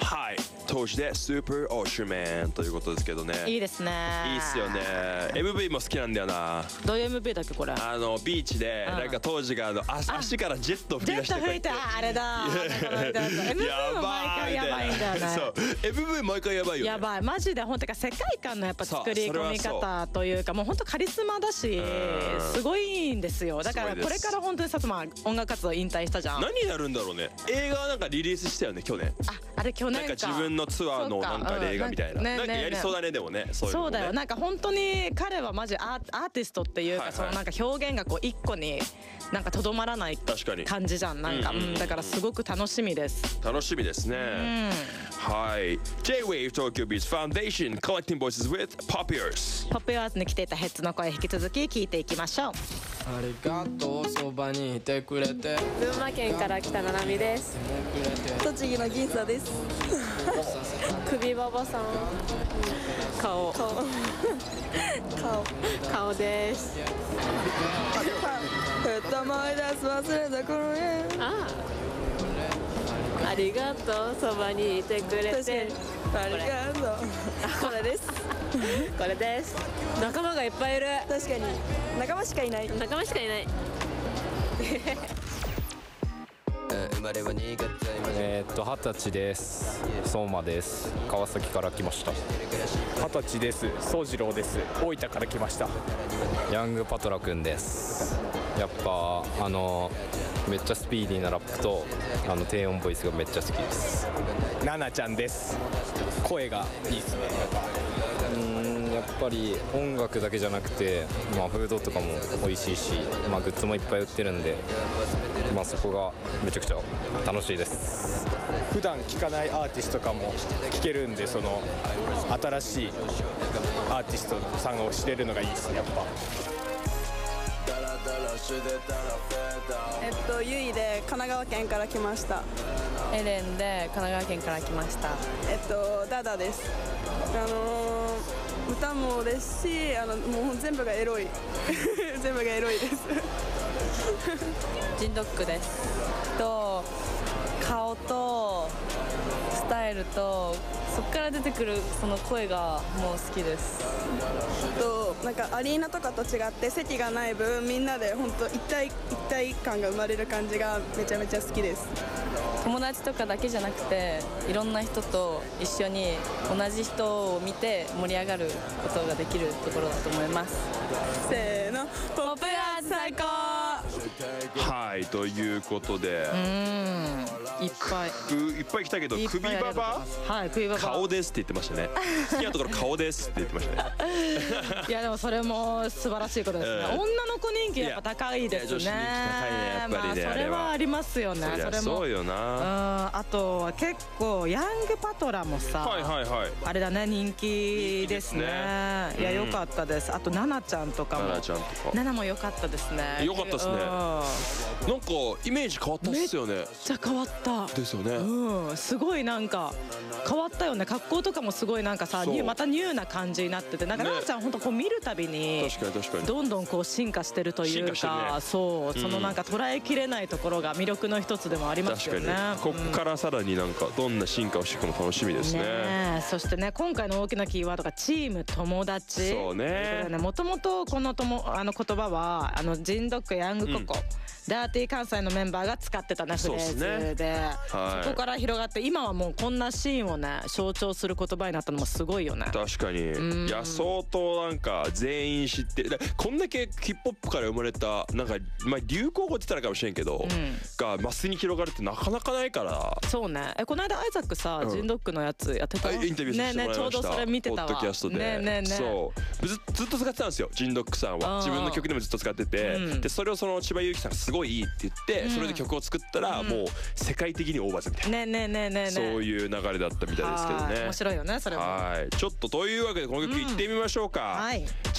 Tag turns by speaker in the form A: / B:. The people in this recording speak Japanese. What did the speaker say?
A: はい、当時でスーパーオーシュマンということですけどね。
B: いいですね。
A: いいっすよね。 MV も好きなんだよな。
B: どういう MV だっけこれ。
A: ビーチでなんか当時が足からジェット吹き出して
B: ジェット吹いたあれだ。MV も毎回やばいんだよね。
A: そう MV 毎回やばいよね。
B: やばいマジで。本当か世界観のやっぱ作り込み方というか、もう本当カリスマだしすごいんですよ。だからこれから本当にさつま音楽活動引退したじゃん。
A: 何やるんだろうね。映画なんかリリースしたよね去年。
B: あれ去年か。
A: なんか自分のツアーのなんか映画みたいな。なんかやりそうだねでもね。
B: そうだよ。なんか本当に彼はマジアーティストっていうか、そのなんか表現がこう一個になんかとどまらない感じじゃん。なんかだからすごく楽しみです。
A: 楽しみですね。はい。J-Wave Tokyo Beats Foundation Collecting Voices with Pop Ears。
B: ポップユアーズに来ていたヘッズの声引き続き聞いていきましょう。
C: ありがとうそばにいてくれて。
D: 群馬県から来たななみです。
E: 栃木の銀座です。
D: 首ババさん。顔です。
E: ふっと思い出す忘れた頃へ。
D: ありがとうそばにいてくれて。
E: ありがとう。これです。
D: これです。仲間がいっぱいいる。
E: 確かに仲間しかいない。
D: 仲間しかいない。
C: 生まれは新潟。
F: 20歳です。相馬です。川崎から来ました。
G: 20歳です。宗次郎です。大分から来ました。
F: ヤングパトラくんです。やっぱめっちゃスピーディーなラップと低音ボイスがめっちゃ好きです。
G: ナナちゃんです。声がいいですね。
F: やっぱり音楽だけじゃなくて、フードとかも美味しいし、グッズもいっぱい売ってるんで、そこがめちゃくちゃ楽しいです。
G: 普段聴かないアーティストとかも聴けるんで、その新しいアーティストさんを知れるのがいいですね。やっぱ
E: ゆいで神奈川県から来ました。
D: エレンで神奈川県から来ました。
E: ダダです。歌もですし、もう全部がエロい全部がエロいです。
D: ジンドックです。顔とスタイルとそこから出てくるその声がもう好きです。
E: なんかアリーナとかと違って席がない分、みんなで本当一体感が生まれる感じがめちゃめちゃ好きです。
D: 友達とかだけじゃなくていろんな人と一緒に同じ人を見て盛り上がることができるところだと思います。
E: せーの、ポップアーズ最高。
A: はい、ということで
B: いっぱい
A: 来たけど、首ババ顔ですって言ってましたね。好きなところ顔ですって言ってましたね。
B: いやでもそれも素晴らしいことですね。女の子人気やっぱ高いですね。
A: 女子人気高いねやっぱりね。
B: それはありますよね。それも
A: そうよな。
B: あとは結構ヤングパトラもさ、あれだね、人気ですね。いや良かったです。あとナナちゃんとかも、ナナも良かったですね。
A: 良かったですね。なんかイメージ変わったっすよね。めっ
B: ちゃ変わった
A: ですよね。
B: すごいなんか変わったよね。格好とかもすごいなんかさ、またニューな感じになってて、なんかナナちゃん本当こう見るたびにどんどんこう進化してるというか、そのなんか捉えきれないところが魅力の一つでもありますよね。
A: こっからさらになんかどんな進化をしていくの楽しみですね。
B: そしてね、今回の大きなキーワードがチーム友達。
A: そうね。も
B: ともとこの言葉はジンドックヤングココ、ダーティー関西のメンバーが使ってたねフレーズで、そこから広がって今はもうこんなシーンをね象徴する言葉になったのもすごいよね。
A: 確かに。いや相当なんか全員知ってる。こんだけヒップホップから生まれたなんか流行語って言ったらかもしれんけど、がマスに広がるってなかなかないから。
B: そうね。この間アイザックさ、ジンドックのやつやってた。
A: インタビューさせてもらいました。
B: ちょうどそれ見てたわ。
A: ポッドキャストで。そうずっと使ってたんですよ、ジンドックさんは。自分の曲でもずっと使ってて、でそれをその千葉祐希さんがすごいいいって言って、それで曲を作ったらもう世界的に大バズみたいな、そういう流れだったみたいですけどね。
B: 面白いよねそれも。
A: ちょっとというわけでこの曲いってみましょうか。